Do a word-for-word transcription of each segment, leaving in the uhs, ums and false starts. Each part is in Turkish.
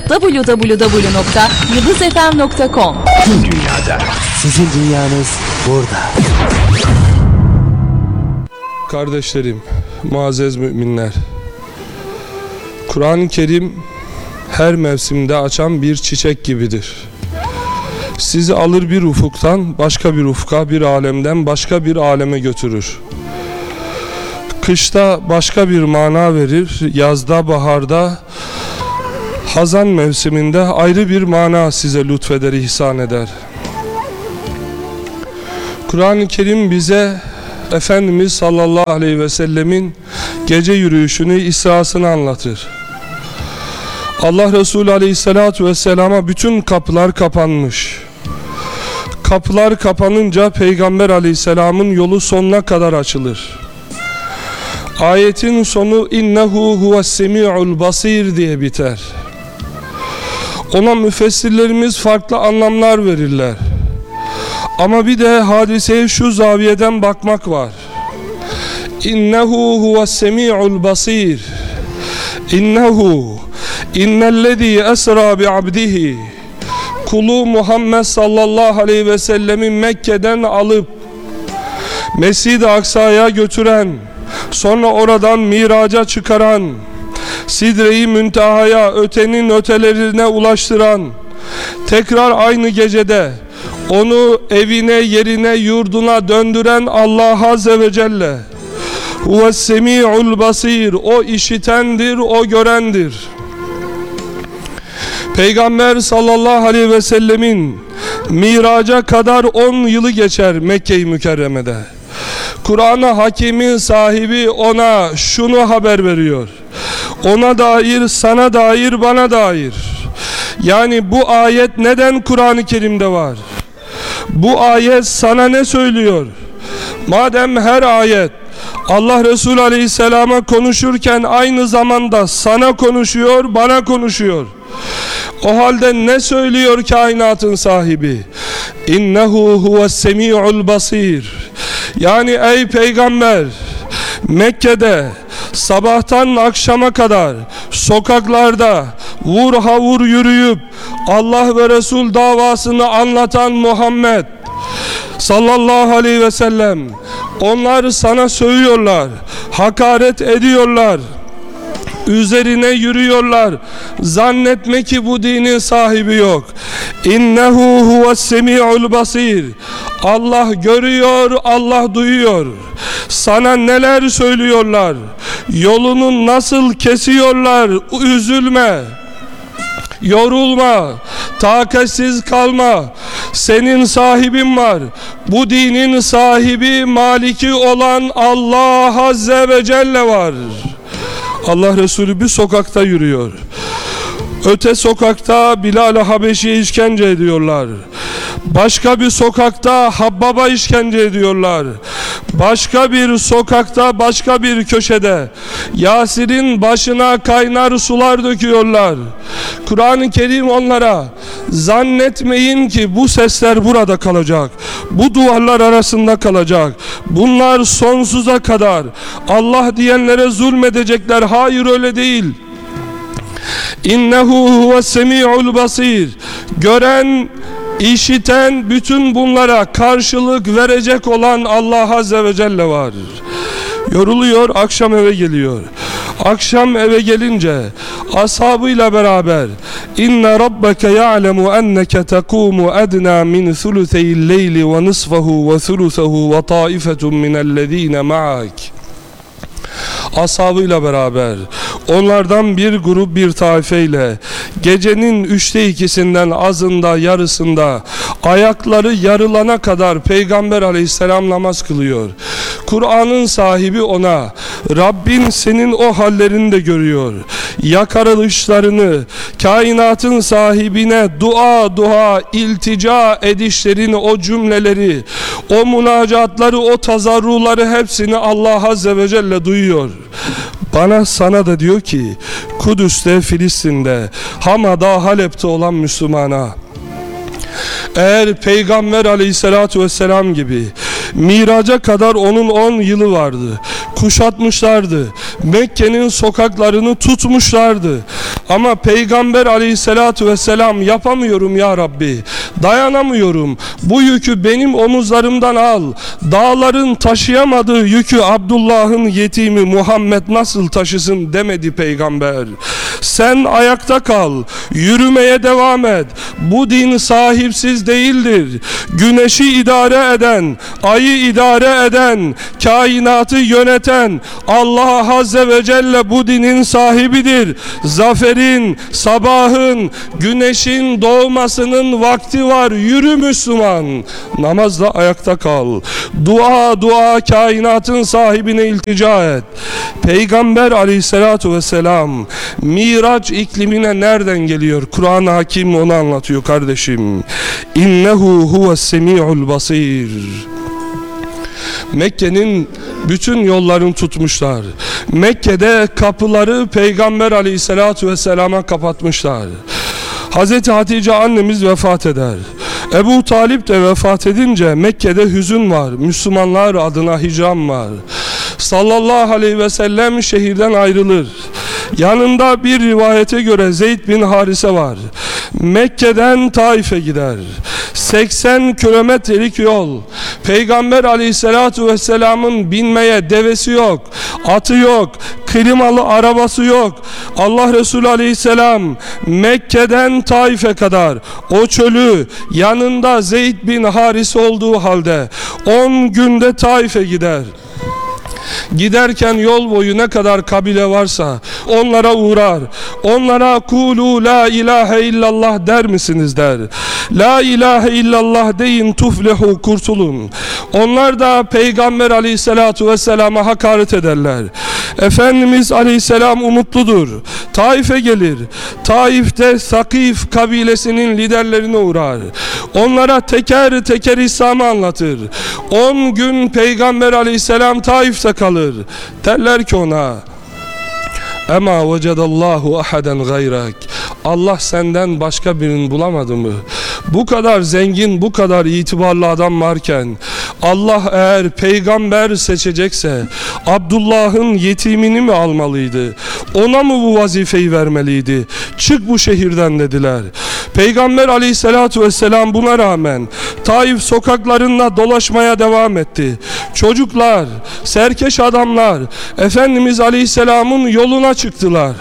double-u double-u double-u nokta yıldız f m nokta com. Tüm dünyada. Sizin dünyanız burada. Kardeşlerim, muazzez müminler, Kur'an-ı Kerim her mevsimde açan bir çiçek gibidir. Sizi alır bir ufuktan başka bir ufka, bir alemden başka bir aleme götürür. Kışta başka bir mana verir, yazda, baharda, hazan mevsiminde ayrı bir mana size lütfeder, ihsan eder. Kur'an-ı Kerim bize Efendimiz sallallahu aleyhi ve sellemin gece yürüyüşünü, İsra'sını anlatır. Allah Resulü aleyhissalatu vesselama bütün kapılar kapanmış. Kapılar kapanınca Peygamber aleyhisselamın yolu sonuna kadar açılır. Ayetin sonu innehu huves-semi'ul basir diye biter. Ona müfessirlerimiz farklı anlamlar verirler. Ama bir de hadiseye şu zaviyeden bakmak var. İnnehu huves-semi'ul basir. İnnehu innellezî esrâ bi'abdihi. Kulu Muhammed sallallahu aleyhi ve sellemi Mekke'den alıp Mescid-i Aksa'ya götüren, sonra oradan miraca çıkaran, Sidre-i Münteha'ya, ötenin ötelerine ulaştıran, tekrar aynı gecede onu evine, yerine, yurduna döndüren Allah Azze ve Celle Huves-semi'ul basir, o işitendir, o görendir. Peygamber sallallahu aleyhi ve sellemin miraca kadar on yılı geçer Mekke-i Mükerreme'de. Kur'an-ı Hakim'in sahibi ona şunu haber veriyor. Ona dair, sana dair, bana dair. Yani bu ayet neden Kur'an-ı Kerim'de var? Bu ayet sana ne söylüyor? Madem her ayet Allah Resulü aleyhisselama konuşurken aynı zamanda sana konuşuyor, bana konuşuyor. O halde ne söylüyor kainatın sahibi? İnnehu huves-semi'ul basir. Yani ey peygamber, Mekke'de sabahtan akşama kadar sokaklarda vur havur yürüyüp Allah ve Resul davasını anlatan Muhammed sallallahu aleyhi ve sellem, onlar sana sövüyorlar, hakaret ediyorlar, üzerine yürüyorlar. Zannetme ki bu dinin sahibi yok. İnnehu huves-semi'ul basir. Allah görüyor, Allah duyuyor. Sana neler söylüyorlar, yolunu nasıl kesiyorlar. Üzülme, yorulma, takatsiz kalma. Senin sahibin var. Bu dinin sahibi, maliki olan Allah Azze ve Celle var. Allah Resulü bir sokakta yürüyor. Öte sokakta Bilal-i Habeşi'ye işkence ediyorlar. Başka bir sokakta Habbab'a işkence ediyorlar. Başka bir sokakta, başka bir köşede Yasir'in başına kaynar sular döküyorlar. Kur'an-ı Kerim onlara zannetmeyin ki bu sesler burada kalacak, bu duvarlar arasında kalacak, bunlar sonsuza kadar Allah diyenlere zulmedecekler. Hayır, öyle değil. İnnehu huves-semi'ul basir. Gören, işiten, bütün bunlara karşılık verecek olan Allah Azze ve Celle var. Yoruluyor, akşam eve geliyor. Akşam eve gelince ashabıyla beraber inne rabbeke ya'lemu enneke tekumu edna min thulutheyil leyli ve nisfahu ve thuluthahu ve taifetun minellezine ma'ak. Ashabıyla beraber, onlardan bir grup bir taifeyle gecenin üçte ikisinden azında, yarısında ayakları yarılana kadar Peygamber aleyhisselam namaz kılıyor. Kur'an'ın sahibi ona, Rabbin senin o hallerini de görüyor, yakarılışlarını, kainatın sahibine dua dua iltica edişlerini, o cümleleri, o münacatları, o tazarruları hepsini Allah Azze ve Celle duyuyor. Bana, sana da diyor ki Kudüs'te, Filistin'de, Hama'da, Halep'te olan Müslümana, eğer Peygamber aleyhissalatu vesselam gibi miraca kadar onun on yılı vardı, kuşatmışlardı, Mekke'nin sokaklarını tutmuşlardı. Ama Peygamber aleyhissalatu vesselam yapamıyorum ya Rabbi, dayanamıyorum, bu yükü benim omuzlarımdan al. Dağların taşıyamadığı yükü Abdullah'ın yetimi Muhammed nasıl taşısın demedi Peygamber. Sen ayakta kal, yürümeye devam et. Bu din sahipsiz değildir. Güneşi idare eden, ayı idare eden, kainatı yöneten Allah Azze ve Celle bu dinin sahibidir. Zaferin, sabahın, güneşin doğmasının vakti var. Yürü Müslüman, namazla ayakta kal. Dua dua kainatın sahibine iltica et. Peygamber aleyhissalatu vesselam Miraç iklimine nereden geliyor? Kur'an-ı Hakim onu anlatıyor kardeşim. İnnehu huves semi'ul basir. Mekke'nin bütün yollarını tutmuşlar. Mekke'de kapıları Peygamber aleyhissalatu vesselama kapatmışlar. Hazreti Hatice annemiz vefat eder. Ebu Talip de vefat edince Mekke'de hüzün var. Müslümanlar adına hicran var. Sallallahu aleyhi ve sellem şehirden ayrılır. Yanında bir rivayete göre Zeyd bin Harise var. Mekke'den Taif'e gider. seksen kilometrelik yol. Peygamber aleyhissalatu vesselamın binmeye devesi yok, atı yok, klimalı arabası yok. Allah Resulü aleyhisselam Mekke'den Taif'e kadar o çölü yanında Zeyd bin Harise olduğu halde on günde Taif'e gider. Giderken yol boyu ne kadar kabile varsa onlara uğrar. Onlara kulu la ilahe illallah der misiniz der. La ilahe illallah deyin tuflehu, kurtulun. Onlar da Peygamber aleyhissalatu vesselama hakaret ederler. Efendimiz aleyhisselam umutludur. Taif'e gelir. Taif'te Sakif kabilesinin liderlerine uğrar. Onlara teker teker İslam'ı anlatır. On gün Peygamber aleyhisselam Taif'te kalır. Derler ki ona: Ema vecedallahu ahaden gayrak. Allah senden başka birini bulamadı mı? Bu kadar zengin, bu kadar itibarlı adam varken Allah eğer peygamber seçecekse Abdullah'ın yetimini mi almalıydı? Ona mı bu vazifeyi vermeliydi? Çık bu şehirden dediler. Peygamber aleyhissalatu vesselam buna rağmen Taif sokaklarında dolaşmaya devam etti. Çocuklar, serkeş adamlar Efendimiz aleyhisselamın yoluna çıktılar.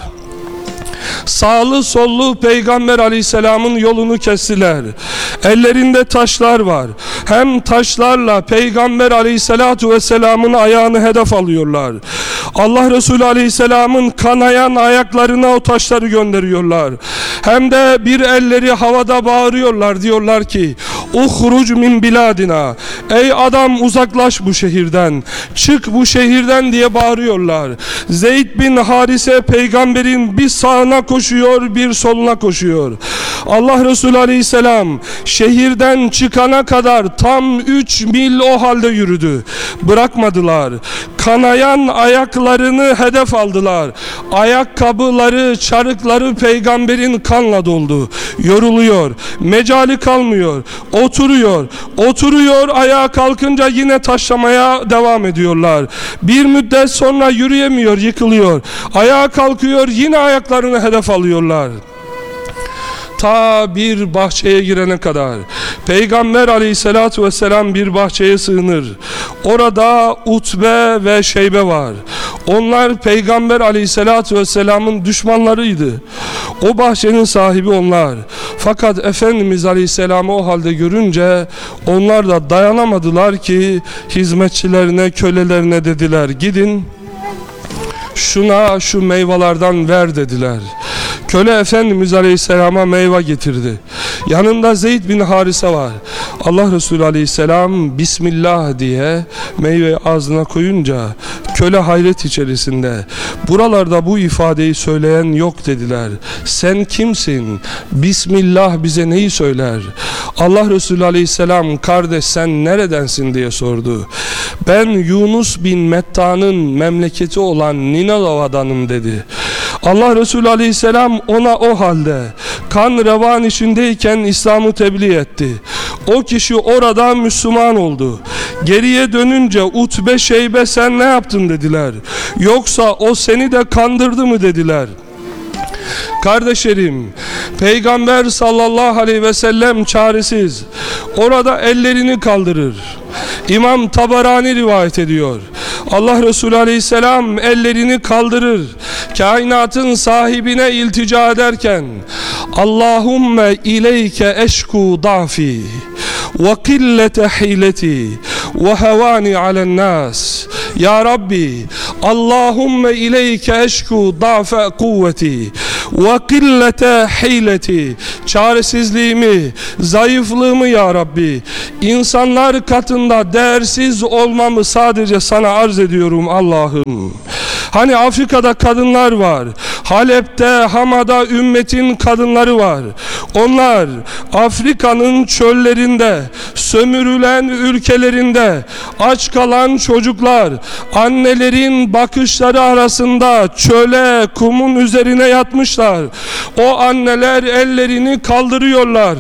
Sağlı sollu Peygamber aleyhisselamın yolunu kestiler. Ellerinde taşlar var. Hem taşlarla Peygamber aleyhissalatu vesselamın ayağını hedef alıyorlar. Allah Resulü aleyhisselamın kanayan ayaklarına o taşları gönderiyorlar. Hem de bir elleri havada bağırıyorlar, diyorlar ki: Uhruc min biladina. Ey adam, uzaklaş bu şehirden, çık bu şehirden diye bağırıyorlar. Zeyd bin Harise peygamberin bir sağına koşuyor, bir soluna koşuyor. Allah Resulü aleyhisselam şehirden çıkana kadar tam üç mil o halde yürüdü. Bırakmadılar. Kanayan ayaklarını hedef aldılar. Ayakkabıları, çarıkları peygamberin kanla doldu. Yoruluyor. Mecali kalmıyor. Oturuyor. Oturuyor. Ayağa kalkınca yine taşlamaya devam ediyorlar. Bir müddet sonra yürüyemiyor, yıkılıyor. Ayağa kalkıyor, yine ayaklarını hedef alıyorlar. Ta bir bahçeye girene kadar. Peygamber aleyhissalatu vesselam bir bahçeye sığınır. Orada Utbe ve Şeybe var. Onlar Peygamber aleyhissalatu vesselamın düşmanlarıydı. O bahçenin sahibi onlar. Fakat Efendimiz aleyhisselamı o halde görünce onlar da dayanamadılar ki hizmetçilerine, kölelerine dediler: gidin şuna şu meyvelerden ver dediler. Köle Efendimiz Aleyhisselam'a meyve getirdi. Yanında Zeyd bin Harise var. Allah Resulü Aleyhisselam Bismillah diye meyveyi ağzına koyunca köle hayret içerisinde. Buralarda bu ifadeyi söyleyen yok dediler. Sen kimsin? Bismillah bize neyi söyler? Allah Resulü Aleyhisselam kardeş sen neredensin diye sordu. Ben Yunus bin Metta'nın memleketi olan Ninova'danım dedi. Allah Resulü Aleyhisselam ona o halde kan revan içindeyken İslam'ı tebliğ etti. O kişi orada Müslüman oldu. Geriye dönünce Utbe Şeybe sen ne yaptın dediler. Yoksa o seni de kandırdı mı dediler. Kardeşlerim, Peygamber sallallahu aleyhi ve sellem çaresiz orada ellerini kaldırır. İmam Tabarani rivayet ediyor. Allah Resulü aleyhisselam ellerini kaldırır. Kainatın sahibine iltica ederken Allahümme ileyke eşku dafi ve killete hileti ve hevani alen nas. Ya Rabbi, Allahümme ileyke eşku dafe kuvveti ve killete hileti. Çaresizliğimi, zayıflığımı ya Rabbi, insanlar katında değersiz olmamı sadece sana arz ediyorum Allah'ım. Hani Afrika'da kadınlar var, Halep'te, Hama'da ümmetin kadınları var. Onlar Afrika'nın çöllerinde, sömürülen ülkelerinde aç kalan çocuklar, annelerin bakışları arasında çöle, kumun üzerine yatmışlar. O anneler ellerini kaldırıyorlar.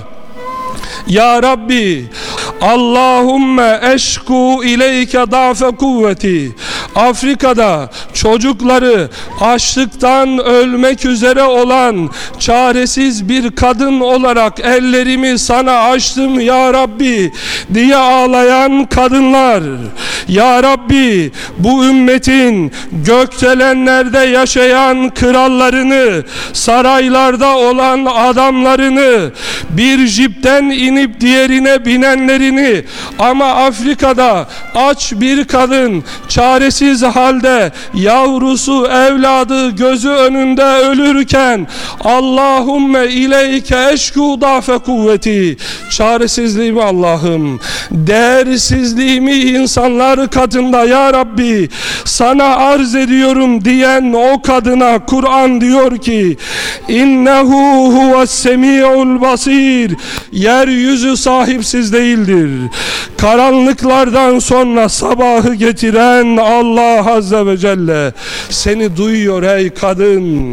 Ya Rabbi, Allahümme eşku ileyke dafe kuvveti. Afrika'da çocukları açlıktan ölmek üzere olan çaresiz bir kadın olarak ellerimi sana açtım ya Rabbi diye ağlayan kadınlar. Ya Rabbi, bu ümmetin gökdelenlerde yaşayan krallarını, saraylarda olan adamlarını, bir jipten inip diğerine binenlerini, ama Afrika'da aç bir kadın çaresiz halde yavrusu, evladı gözü önünde ölürken Allahümme ileyke eşku dafe kuvveti. Çaresizliğimi Allah'ım, değersizliğimi insanlar katında ya Rabbi sana arz ediyorum diyen o kadına Kur'an diyor ki innehu huves semi'ul basir. Yeryüzü sahipsiz değildir. Karanlıklardan sonra sabahı getiren Allah Azze ve Celle seni duyuyor ey kadın.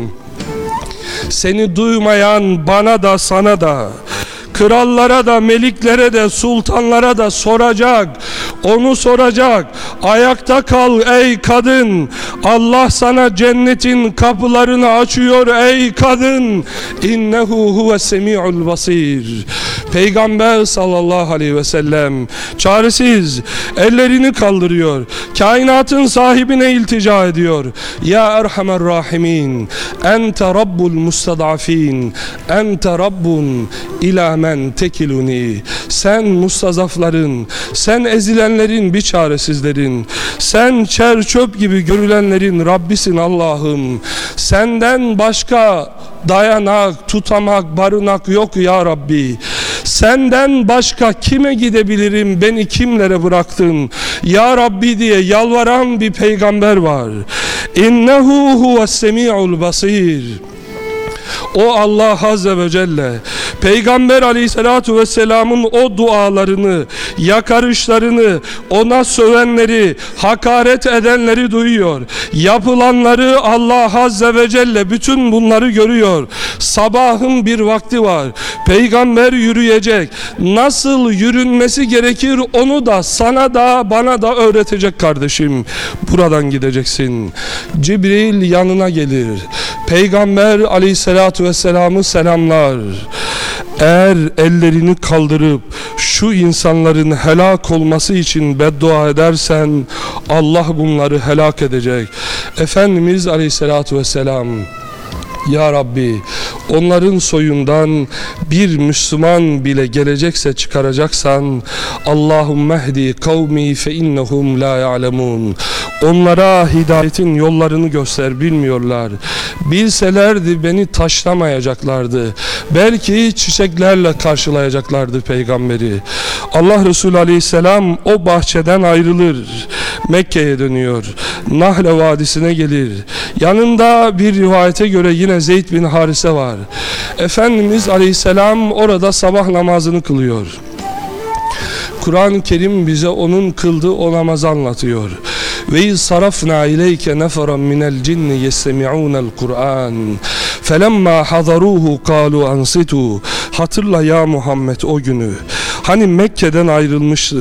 Seni duymayan bana da sana da, krallara da, meliklere de, sultanlara da soracak. Onu soracak. Ayakta kal ey kadın. Allah sana cennetin kapılarını açıyor ey kadın. İnnehu huves semi'ul basir. Peygamber sallallahu aleyhi ve sellem çaresiz ellerini kaldırıyor. Kainatın sahibine iltica ediyor. Ya Erhamer Rahimin, ente Rabbul mustadafin, ente Rabbun ila men tekiluni. Sen mustazafların, sen ezilenlerin, bir çaresizlerin, sen çer çöp gibi görülenlerin Rabbisin Allah'ım. Senden başka dayanak, tutamak, barınak yok ya Rabbi. Senden başka kime gidebilirim, beni kimlere bıraktın ya Rabbi diye yalvaran bir peygamber var. İnnehu huves semi'ul basir. O Allah Azze ve Celle Peygamber Aleyhisselatü Vesselam'ın o dualarını, yakarışlarını, ona sövenleri, hakaret edenleri duyuyor. Yapılanları Allah Azze ve Celle bütün bunları görüyor. Sabahın bir vakti var. Peygamber yürüyecek. Nasıl yürünmesi gerekir onu da sana da bana da öğretecek kardeşim. Buradan gideceksin. Cibril yanına gelir. Peygamber Aleyhisselatü Vesselam'ı selamlar. Eğer ellerini kaldırıp şu insanların helak olması için beddua edersen Allah bunları helak edecek. Efendimiz Aleyhisselatü Vesselam, ya Rabbi, onların soyundan bir Müslüman bile gelecekse çıkaracaksan Allahümme hdi kavmi fe innehum la ya'lemun. Onlara hidayetin yollarını göster, bilmiyorlar. Bilselerdi beni taşlamayacaklardı. Belki çiçeklerle karşılayacaklardı peygamberi. Allah Resulü Aleyhisselam o bahçeden ayrılır. Mekke'ye dönüyor. Nahle Vadisi'ne gelir. Yanında bir rivayete göre yine Zeyd bin Harise var. Efendimiz Aleyhisselam orada sabah namazını kılıyor. Kur'an-ı Kerim bize onun kıldığı o namazı anlatıyor. Ve iz sarafna ileyke neferan minel cinni yestemi'unel Kur'an felemma hadaruhu kalu ansitu. Hatırla ya Muhammed o günü. Hani Mekke'den ayrılmıştın.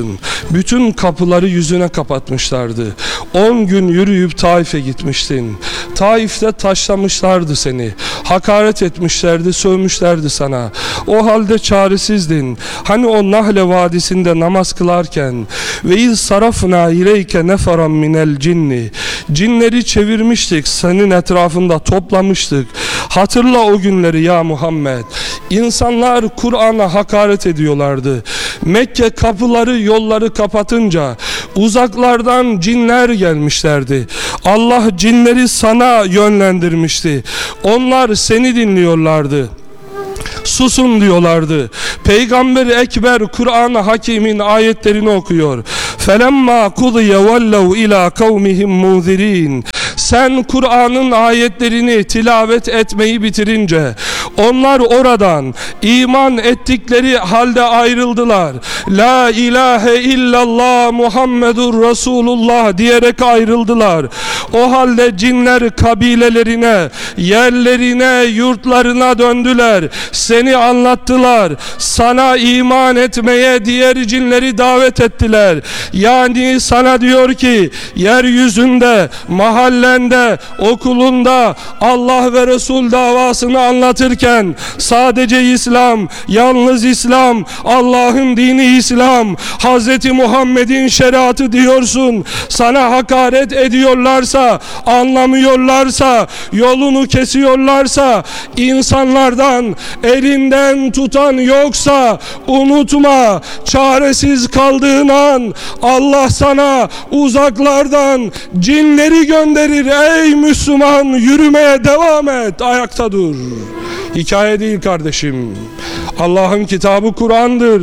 Bütün kapıları yüzüne kapatmışlardı. On gün yürüyüp Taif'e gitmiştin. Taif'te taşlamışlardı seni. Hakaret etmişlerdi, sövmüşlerdi sana. O halde çaresizdin. Hani o Nahle Vadisi'nde namaz kılarken ve iz sarafna ileyke neferan minel cinni, cinleri çevirmiştik, senin etrafında toplamıştık. Hatırla o günleri ya Muhammed. İnsanlar Kur'an'a hakaret ediyorlardı. Mekke kapıları, yolları kapatınca uzaklardan cinler gelmişlerdi. Allah cinleri sana yönlendirmişti. Onlar seni dinliyorlardı. Susun diyorlardı. Peygamber Ekber Kur'an-ı Hakim'in ayetlerini okuyor. فَلَمَّا قُضِيَ وَلَّوْا اِلَى قَوْمِهِمْ مُنْذِرِينَ. Sen Kur'an'ın ayetlerini tilavet etmeyi bitirince onlar oradan iman ettikleri halde ayrıldılar. La ilahe illallah Muhammedur Resulullah diyerek ayrıldılar. O halde cinler kabilelerine, yerlerine, yurtlarına döndüler. Seni anlattılar. Sana iman etmeye diğer cinleri davet ettiler. Yani sana diyor ki yeryüzünde, mahallende, okulunda Allah ve Resul davasını anlatırken sadece İslam, yalnız İslam, Allah'ın dini İslam, Hazreti Muhammed'in şeriatı diyorsun. Sana hakaret ediyorlarsa, anlamıyorlarsa, yolunu kesiyorlarsa, insanlardan elinden tutan yoksa unutma, çaresiz kaldığın an Allah sana uzaklardan cinleri gönderir. Ey Müslüman, yürümeye devam et, ayakta dur. Hikaye değil kardeşim. Allah'ın kitabı Kur'an'dır.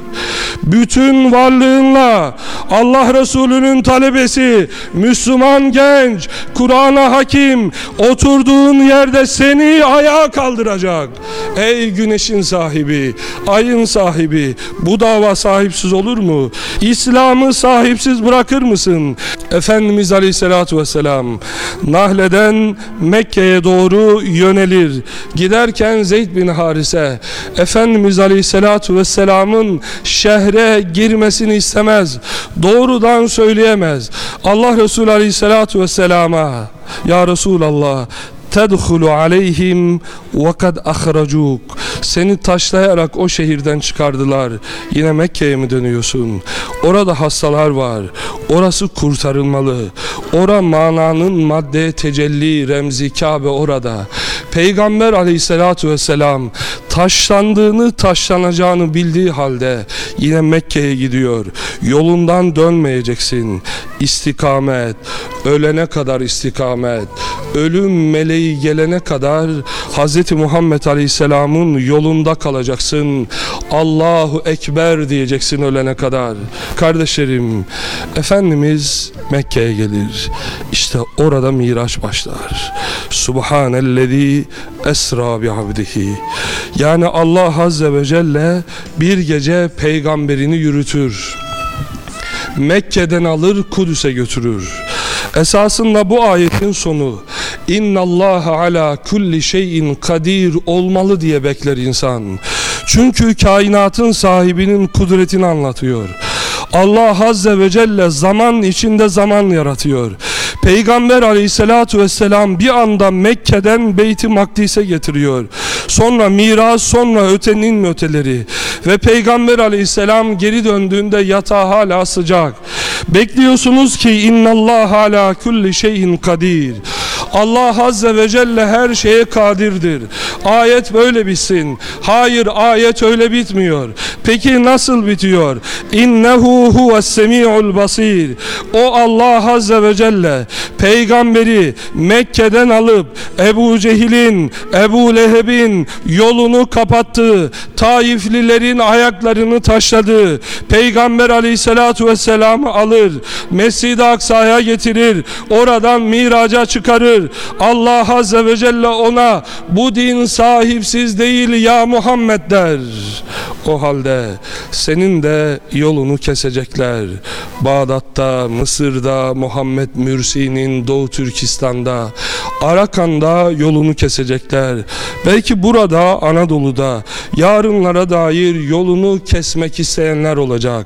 Bütün varlığınla Allah Resulü'nün talebesi, Müslüman genç, Kur'an'a hakim, oturduğun yerde seni ayağa kaldıracak. Ey güneşin sahibi, ayın sahibi, bu dava sahipsiz olur mu? İslam'ı sahipsiz bırakır mısın? Efendimiz Aleyhisselatü Vesselam Nahle'den Mekke'ye doğru yönelir. Giderken Zeyd bin Harise Efendimiz Aleyhisselatü Vesselam'ın şehre girmesini istemez. Doğrudan söyleyemez. Allah Resulü Aleyhisselatü Vesselam'a ya Resulallah tedhulu aleyhim ve kad ahracuk. Seni taşlayarak o şehirden çıkardılar. Yine Mekke'ye mi dönüyorsun? Orada hastalar var. Orası kurtarılmalı. Ora mananın madde tecelli remzi Kabe orada. Peygamber Aleyhisselatü Vesselam taşlandığını, taşlanacağını bildiği halde yine Mekke'ye gidiyor. Yolundan dönmeyeceksin. İstikamet, ölene kadar istikamet. Ölüm meleği gelene kadar Hz. Muhammed Aleyhisselam'ın yolunda kalacaksın. Allahu Ekber diyeceksin ölene kadar. Kardeşlerim, Efendimiz Mekke'ye gelir. İşte orada Miraç başlar. Subhanellezi esra bi abdihi. Yani Allah Azze ve Celle bir gece peygamberini yürütür. Mekke'den alır, Kudüs'e götürür. Esasında bu ayetin sonu İnnallâhe alâ kulli şeyin kadir olmalı diye bekler insan. Çünkü kainatın sahibinin kudretini anlatıyor. Allah Azze ve Celle zaman içinde zaman yaratıyor. Peygamber Aleyhisselatü Vesselam bir anda Mekke'den Beyt-i Makdis'e getiriyor. Sonra Miraç, sonra ötenin öteleri. Ve Peygamber Aleyhisselam geri döndüğünde yatağı hala sıcak. Bekliyorsunuz ki innallâhe alâ kulli şeyin kadir. Allah Azze ve Celle her şeye kadirdir. Ayet böyle bitsin. Hayır, ayet öyle bitmiyor. Peki nasıl bitiyor? İnnehu huves-semi'ul basir. O Allah Azze ve Celle peygamberi Mekke'den alıp Ebu Cehil'in, Ebu Leheb'in yolunu kapattı. Taiflilerin ayaklarını taşladı. Peygamber Aleyhisselatü Vesselam'ı alır. Mescid-i Aksa'ya getirir. Oradan miraca çıkarır. Allah Azze ve Celle ona bu din sahipsiz değil ya Muhammed der. O halde senin de yolunu kesecekler. Bağdat'ta, Mısır'da, Muhammed Mürsi'nin Doğu Türkistan'da, Arakan'da yolunu kesecekler. Belki burada, Anadolu'da yarınlara dair yolunu kesmek isteyenler olacak.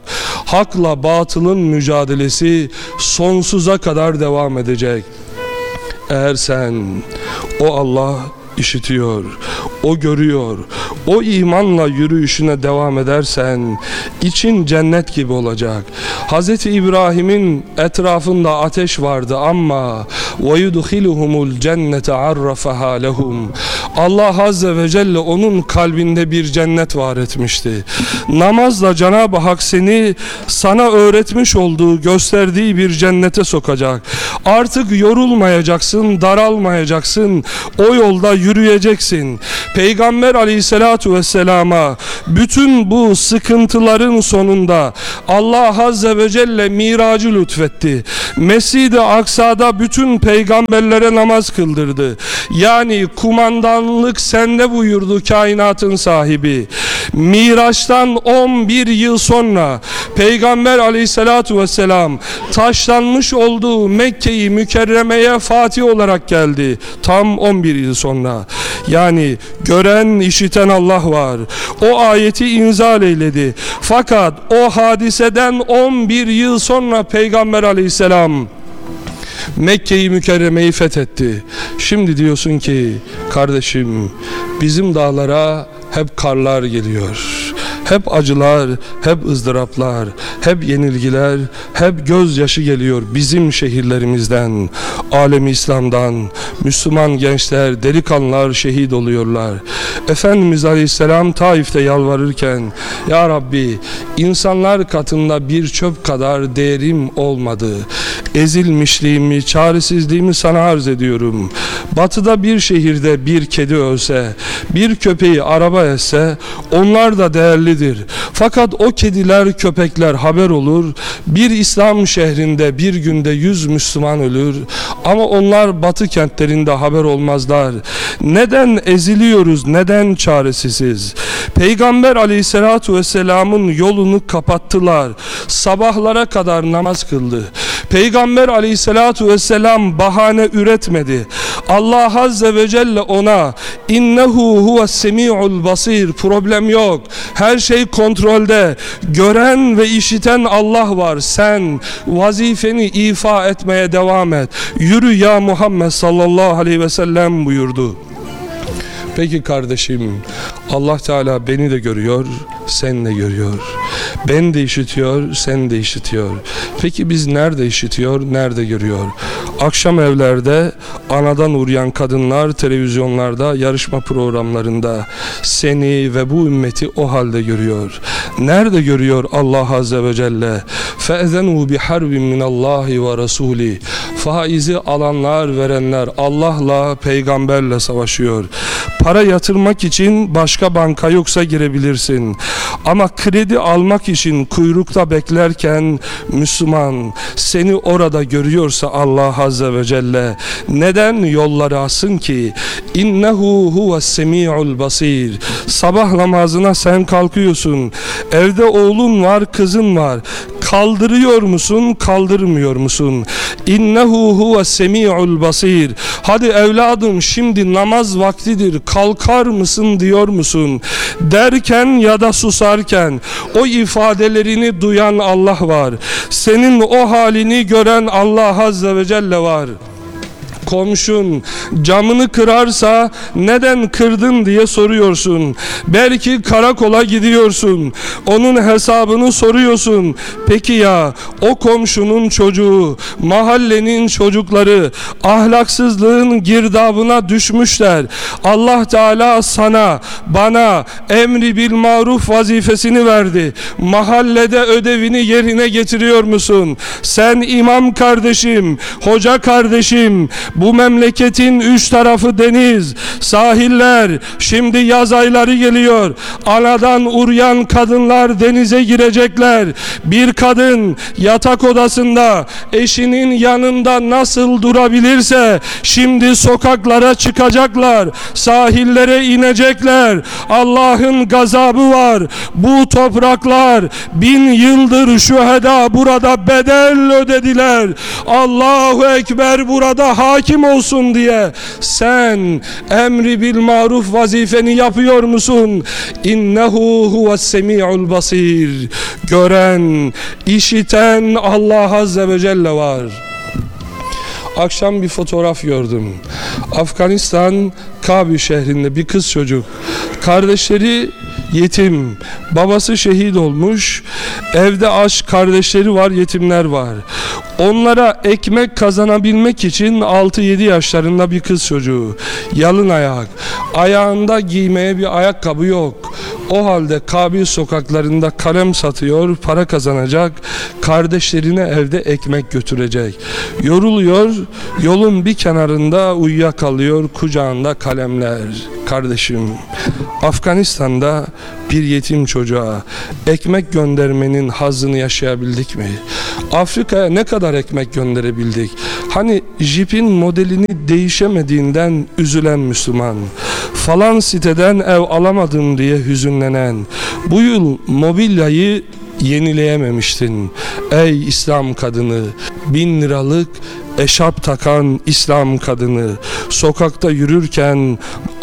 hakla batılın mücadelesi sonsuza kadar devam edecek. Eğer sen, o Allah işitiyor, o görüyor, o imanla yürüyüşüne devam edersen için cennet gibi olacak. Hazreti İbrahim'in etrafında ateş vardı ama وَيُدْخِلُهُمُ الْجَنَّةَ عَرَّفَهَا لَهُمْ. Allah Azze ve Celle onun kalbinde bir cennet var etmişti. Namazla Cenab-ı Hak seni sana öğretmiş olduğu, gösterdiği bir cennete sokacak. Artık yorulmayacaksın, daralmayacaksın, o yolda yürüyeceksin. Peygamber Aleyhisselatu Vesselam'a bütün bu sıkıntıların sonunda Allah Azze ve Celle miracı lütfetti. Mescid-i Aksa'da bütün peygamberlere namaz kıldırdı. Yani kumandanlık sende buyurdu kainatın sahibi. Miraç'tan on bir yıl sonra Peygamber Aleyhisselatu Vesselam taşlanmış olduğu Mekke-i Mükerreme'ye Fatih olarak geldi. Tam on bir yıl sonra. Yani gören, işiten Allah var. O ayeti inzal eyledi. Fakat o hadiseden on bir yıl sonra Peygamber Aleyhisselam Mekke-i Mükerreme'yi fethetti. Şimdi diyorsun ki kardeşim, bizim dağlara hep karlar geliyor. Hep acılar, hep ızdıraplar, hep yenilgiler, hep gözyaşı geliyor bizim şehirlerimizden, alemi İslam'dan. Müslüman gençler, delikanlılar şehit oluyorlar. Efendimiz Aleyhisselam Taif'te yalvarırken, Ya Rabbi, insanlar katında bir çöp kadar değerim olmadı. Ezilmişliğimi, çaresizliğimi sana arz ediyorum. Batıda bir şehirde bir kedi ölse, bir köpeği araba etse, onlar da değerlidir. Fakat o kediler, köpekler haber olur. Bir İslam şehrinde bir günde yüz Müslüman ölür. Ama onlar Batı kentlerinde haber olmazlar. Neden eziliyoruz? Neden çaresiziz? Peygamber Aleyhisselatu Vesselam'ın yolunu kapattılar. Sabahlara kadar namaz kıldı. Peygamber Aleyhisselatu Vesselam bahane üretmedi. Allah Azze ve Celle ona innehu huves semi'ul basir, problem yok. Her şey kontrolde. Gören ve işiten Allah var. Sen vazifeni ifa etmeye devam et. Yürü ya Muhammed sallallahu aleyhi ve sellem buyurdu. Peki kardeşim, Allah Teala beni de görüyor, sen de görüyor. Ben de işitiyor, sen de işitiyor. Peki biz nerede işitiyor, nerede görüyor? Akşam evlerde anadan uğrayan kadınlar televizyonlarda, yarışma programlarında seni ve bu ümmeti o halde görüyor. Nerede görüyor Allah Azze ve Celle? فَاَذَنُوا بِحَرْبٍ مِنَ اللّٰهِ وَرَسُولِهِ. Faizi alanlar, verenler Allah'la, peygamberle savaşıyor. Para yatırmak için başka banka yoksa girebilirsin. Ama kredi almak için kuyrukta beklerken Müslüman seni orada görüyorsa Allah Azze ve Celle neden yolları asın ki? İnnehu huves semi'ul basir. Sabah namazına sen kalkıyorsun. Evde oğlun var, kızın var. Kaldırıyor musun, kaldırmıyor musun? İnnehu huves semi'ul basir. Hadi evladım şimdi namaz vaktidir, kalkar mısın diyor musun? Derken ya da susarken o ifadelerini duyan Allah var. Senin o halini gören Allah Azze ve Celle var. Komşun camını kırarsa neden kırdın diye soruyorsun. Belki karakola gidiyorsun. Onun hesabını soruyorsun. Peki ya o komşunun çocuğu, mahallenin çocukları ahlaksızlığın girdabına düşmüşler. Allah Teala sana, bana emri bil maruf vazifesini verdi. Mahallede ödevini yerine getiriyor musun? Sen imam kardeşim, hoca kardeşim, bu memleketin üç tarafı deniz, sahiller, şimdi yaz ayları geliyor. Anadan uryan kadınlar denize girecekler. Bir kadın yatak odasında eşinin yanında nasıl durabilirse şimdi sokaklara çıkacaklar, sahillere inecekler. Allah'ın gazabı var. Bu topraklar bin yıldır şüheda burada bedel ödediler. Allahu Ekber, burada hakim hakim olsun diye sen emri bil maruf vazifeni yapıyor musun? İnnehu huves semi'ul basir. Gören, işiten Allah Azze ve Celle var. Akşam bir fotoğraf gördüm. Afganistan Kabil şehrinde bir kız çocuk. Kardeşleri yetim. Babası şehit olmuş. Evde aç kardeşleri var, yetimler var. Onlara ekmek kazanabilmek için altı yedi yaşlarında bir kız çocuğu. Yalın ayak. Ayağında giymeye bir ayakkabı yok. O halde Kabil sokaklarında kalem satıyor, para kazanacak, kardeşlerine evde ekmek götürecek. Yoruluyor, yolun bir kenarında uyuyakalıyor, kucağında kalemler. Kardeşim, Afganistan'da bir yetim çocuğa ekmek göndermenin hazzını yaşayabildik mi? Afrika'ya ne kadar ekmek gönderebildik? Hani jipin modelini değişemediğinden üzülen Müslüman, falan siteden ev alamadım diye hüzünlenen, bu yıl mobilyayı yenileyememiştin. Ey İslam kadını, bin liralık eşarp takan İslam kadını, sokakta yürürken